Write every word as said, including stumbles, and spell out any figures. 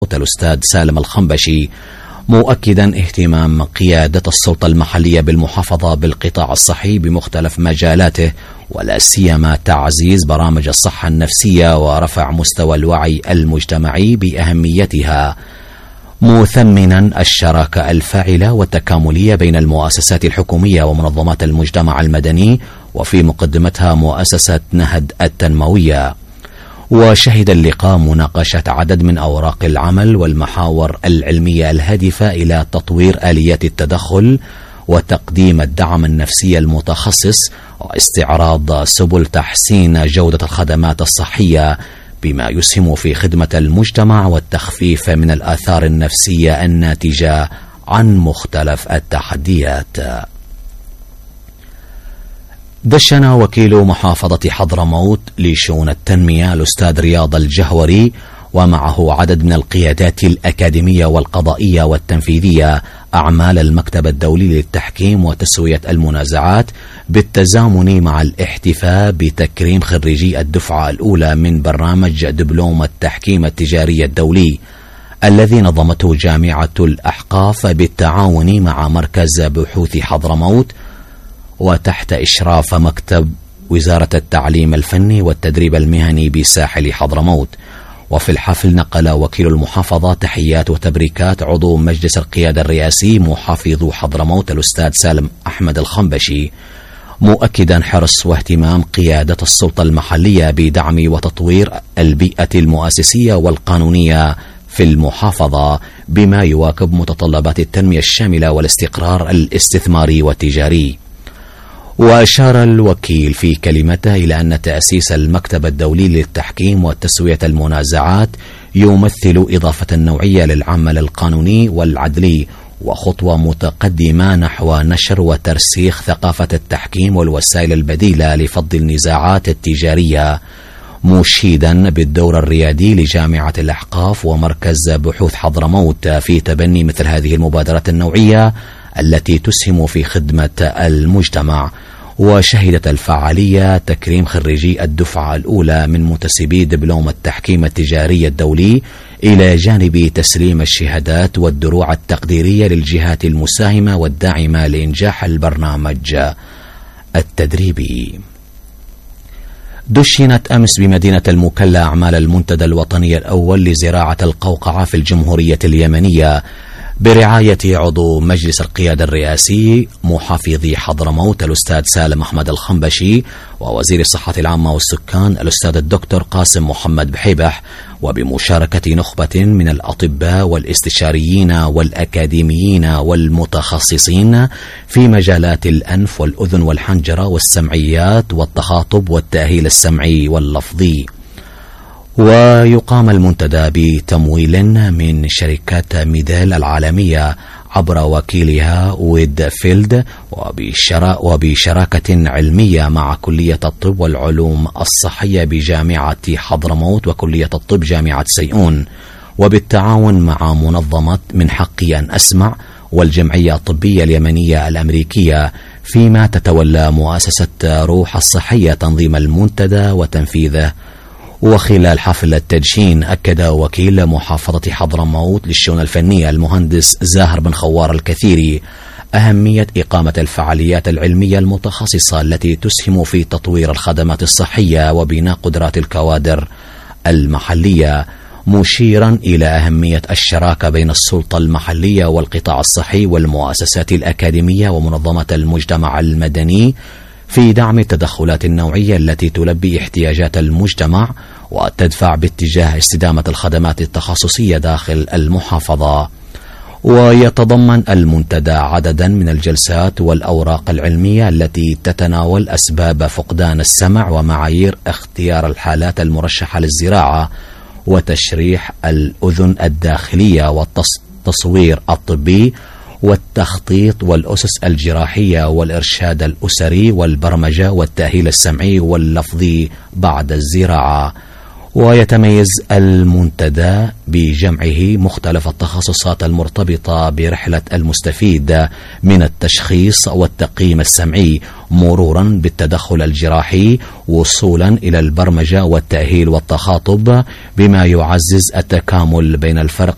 الأستاذ سالم الخنبشي، مؤكدا اهتمام قيادة السلطة المحلية بالمحافظة بالقطاع الصحي بمختلف مجالاته، ولا سيما تعزيز برامج الصحة النفسية ورفع مستوى الوعي المجتمعي بأهميتها، مثمنا الشراكة الفاعلة والتكاملية بين المؤسسات الحكومية ومنظمات المجتمع المدني، وفي مقدمتها مؤسسة نهد التنموية. وشهد اللقاء مناقشة عدد من أوراق العمل والمحاور العلمية الهادفة إلى تطوير آليات التدخل وتقديم الدعم النفسي المتخصص، واستعراض سبل تحسين جودة الخدمات الصحية بما يسهم في خدمة المجتمع والتخفيف من الآثار النفسية الناتجة عن مختلف التحديات. دشن وكيل محافظة حضرموت لشؤون التنمية الأستاذ رياض الجهوري ومعه عدد من القيادات الأكاديمية والقضائية والتنفيذية أعمال المكتب الدولي للتحكيم وتسوية المنازعات، بالتزامن مع الاحتفاء بتكريم خريجي الدفعة الأولى من برنامج دبلوم التحكيم التجاري الدولي الذي نظمته جامعة الأحقاف بالتعاون مع مركز بحوث حضرموت وتحت إشراف مكتب وزارة التعليم الفني والتدريب المهني بساحل حضرموت. وفي الحفل نقل وكيل المحافظة تحيات وتبريكات عضو مجلس القيادة الرئاسي محافظ حضرموت الأستاذ سالم أحمد الخنبشي، مؤكدا حرص واهتمام قيادة السلطة المحلية بدعم وتطوير البيئة المؤسسية والقانونية في المحافظة بما يواكب متطلبات التنمية الشاملة والاستقرار الاستثماري والتجاري. وأشار الوكيل في كلمته إلى أن تأسيس المكتب الدولي للتحكيم وتسوية المنازعات يمثل إضافة نوعية للعمل القانوني والعدلي وخطوة متقدمة نحو نشر وترسيخ ثقافة التحكيم والوسائل البديلة لفض النزاعات التجارية، مشيدا بالدور الريادي لجامعة الأحقاف ومركز بحوث حضرموت في تبني مثل هذه المبادرات النوعية التي تسهم في خدمة المجتمع. وشهدت الفعالية تكريم خريجي الدفعة الأولى من منتسبي دبلوم التحكيم التجاري الدولي إلى جانب تسليم الشهادات والدروع التقديرية للجهات المساهمة والداعمة لإنجاح البرنامج التدريبي. دشنت أمس بمدينة المكلا أعمال المنتدى الوطني الأول لزراعة القوقعة في الجمهورية اليمنية برعاية عضو مجلس القيادة الرئاسي محافظ حضرموت الأستاذ سالم أحمد الخنبشي ووزير الصحة العامة والسكان الأستاذ الدكتور قاسم محمد بحيبح، وبمشاركة نخبة من الأطباء والاستشاريين والأكاديميين والمتخصصين في مجالات الأنف والأذن والحنجرة والسمعيات والتخاطب والتأهيل السمعي واللفظي. ويقام المنتدى بتمويل من شركة ميدال العالمية عبر وكيلها ويدفيلد وبشراكة علمية مع كلية الطب والعلوم الصحية بجامعة حضرموت وكلية الطب جامعة سيئون، وبالتعاون مع منظمة من حقي أن أسمع والجمعية الطبية اليمنية الأمريكية، فيما تتولى مؤسسة روح الصحية تنظيم المنتدى وتنفيذه. وخلال حفل التدشين أكد وكيل محافظة حضرموت للشؤون الفنية المهندس زاهر بن خوار الكثيري أهمية إقامة الفعاليات العلمية المتخصصة التي تسهم في تطوير الخدمات الصحية وبناء قدرات الكوادر المحلية، مشيرا إلى أهمية الشراكة بين السلطة المحلية والقطاع الصحي والمؤسسات الأكاديمية ومنظمة المجتمع المدني في دعم التدخلات النوعية التي تلبي احتياجات المجتمع وتدفع باتجاه استدامة الخدمات التخصصية داخل المحافظة. ويتضمن المنتدى عددا من الجلسات والأوراق العلمية التي تتناول أسباب فقدان السمع ومعايير اختيار الحالات المرشحة للزراعة وتشريح الأذن الداخلية والتصوير الطبي والتخطيط والأسس الجراحية والإرشاد الأسري والبرمجة والتأهيل السمعي واللفظي بعد الزراعة. ويتميز المنتدى بجمعه مختلف التخصصات المرتبطة برحلة المستفيد من التشخيص والتقييم السمعي مرورا بالتدخل الجراحي وصولا إلى البرمجة والتأهيل والتخاطب، بما يعزز التكامل بين الفرق